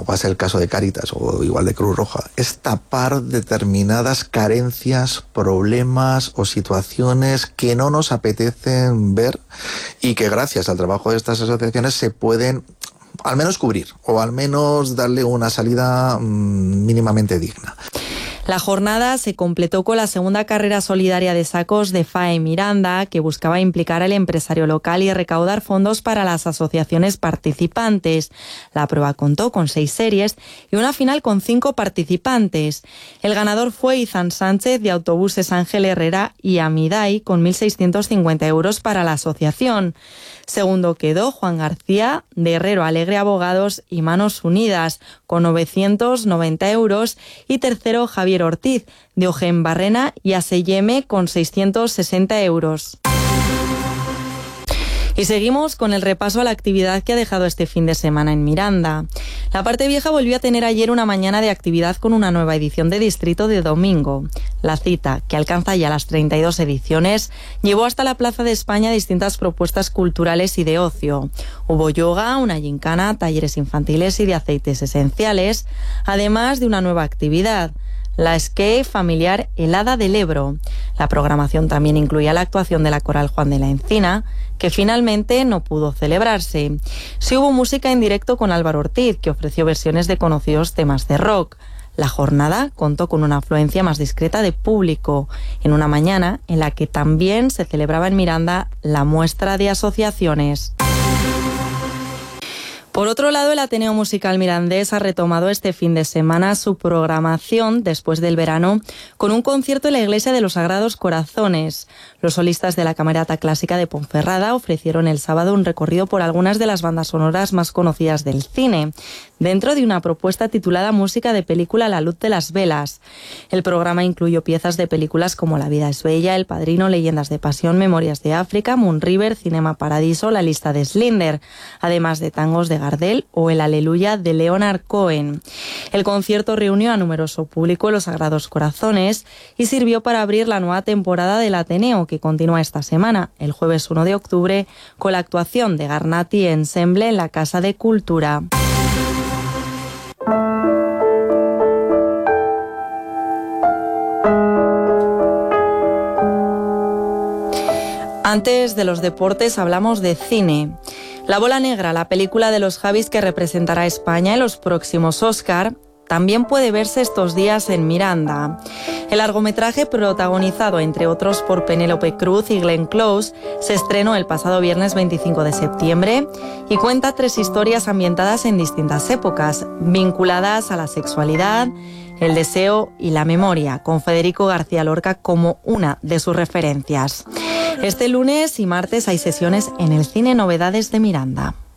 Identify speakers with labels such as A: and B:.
A: pueda ser el caso de Cáritas o igual de Cruz Roja, es tapar determinadas carencias, problemas o situaciones que no nos apetecen ver y que gracias al trabajo de estas asociaciones se pueden al menos cubrir o al menos darle una salida mínimamente digna.
B: La jornada se completó con la segunda carrera solidaria de sacos de FAE Miranda, que buscaba implicar al empresario local y recaudar fondos para las asociaciones participantes. La prueba contó con 6 series y una final con 5 participantes. El ganador fue Izan Sánchez de Autobuses Ángel Herrera y Amidai, con 1.650 euros para la asociación. Segundo quedó Juan García de Herrero Alegre Abogados y Manos Unidas, con 990 euros. Y tercero Javier Ortiz de Ojen Barrena y Aseyeme, con 660 euros. Y seguimos con el repaso a la actividad que ha dejado este fin de semana en Miranda. La Parte Vieja volvió a tener ayer una mañana de actividad con una nueva edición de Distrito de domingo. La cita, que alcanza ya las 32 ediciones, llevó hasta la Plaza de España distintas propuestas culturales y de ocio. Hubo yoga, una gincana, talleres infantiles y de aceites esenciales, además de una nueva actividad, la Escape familiar Helada del Ebro. La programación también incluía la actuación de la Coral Juan de la Encina, que finalmente no pudo celebrarse. Sí hubo música en directo con Álvaro Ortiz, que ofreció versiones de conocidos temas de rock. La jornada contó con una afluencia más discreta de público, en una mañana en la que también se celebraba en Miranda la muestra de asociaciones. Por otro lado, el Ateneo Musical Mirandés ha retomado este fin de semana su programación después del verano con un concierto en la Iglesia de los Sagrados Corazones. Los solistas de la Camerata Clásica de Ponferrada ofrecieron el sábado un recorrido por algunas de las bandas sonoras más conocidas del cine, dentro de una propuesta titulada Música de película La luz de las velas. El programa incluyó piezas de películas como La vida es bella, El Padrino, Leyendas de pasión, Memorias de África, Moon River, Cinema Paradiso, La lista de Schindler, además de tangos de Gardel o El Aleluya de Leonard Cohen. El concierto reunió a numeroso público en los Sagrados Corazones y sirvió para abrir la nueva temporada del Ateneo, que continúa esta semana, el jueves 1 de octubre, con la actuación de Garnati Ensemble en la Casa de Cultura. Antes de los deportes hablamos de cine. La Bola Negra, la película de los Javis que representará a España en los próximos Oscar, también puede verse estos días en Miranda. El largometraje, protagonizado entre otros por Penélope Cruz y Glenn Close, se estrenó el pasado viernes 25 de septiembre y cuenta 3 historias ambientadas en distintas épocas, vinculadas a la sexualidad, el deseo y la memoria, con Federico García Lorca como una de sus referencias. Este lunes y martes hay sesiones en el Cine Novedades de Miranda.